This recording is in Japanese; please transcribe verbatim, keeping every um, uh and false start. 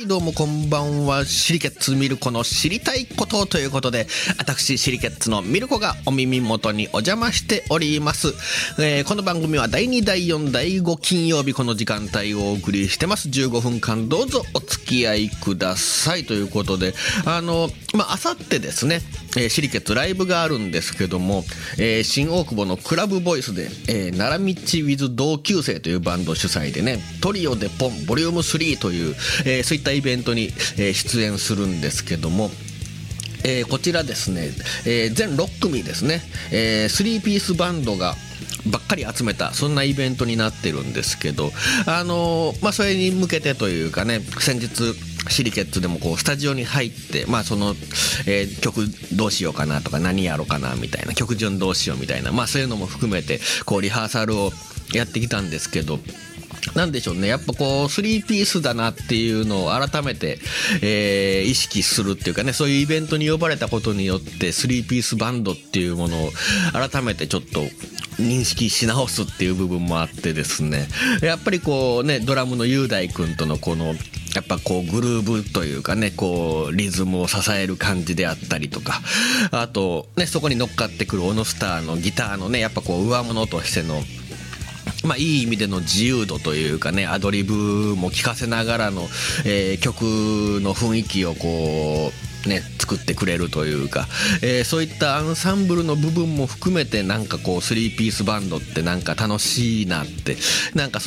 どうもこんばんは。シリケッツミルコの知りたいことということで、私シリケッツのミルコがお耳元にお邪魔しております。えー、この番組はだいにだいよんだいご金曜日この時間帯をお送りしてます。じゅうごふんかんどうぞお付き合いくださいということで、あのまああさってですね、えー、シリケッツライブがあるんですけども、えー、新大久保のクラブボイスで、えー、奈良道 with 同級生というバンド主催でね、トリオでポンボリュームスリーという、えー、そういったイベントに、えー、出演するんですけども、えー、こちらですね、えー、全ろっくみですね、えー、スリーピースバンドがばっかり集めたそんなイベントになってるんですけど、あのーまあ、それに向けてというかね、先日シリケッツでもこうスタジオに入って、まあそのえー、曲どうしようかなとか何やろうかなみたいな、曲順どうしようみたいな、まあそういうのも含めてこうリハーサルをやってきたんですけど、なんでしょうね、やっぱこうスリーピースだなっていうのを改めて、えー、意識するっていうかね、そういうイベントに呼ばれたことによってスリーピースバンドっていうものを改めてちょっと認識し直すっていう部分もあってですね、やっぱりこうね、ドラムの雄大君とのこのやっぱこうグルーブというかね、こうリズムを支える感じであったりとか、あとね、そこに乗っかってくるオノスターのギターのね、やっぱこう上物としてのまあ、いい意味での自由度というかね、アドリブも聴かせながらの、えー、曲の雰囲気をこうね作ってくれるというか、えー、そういったアンサンブルの部分も含めてなんかこうスリーピースバンドってなんか楽しいなって、なんか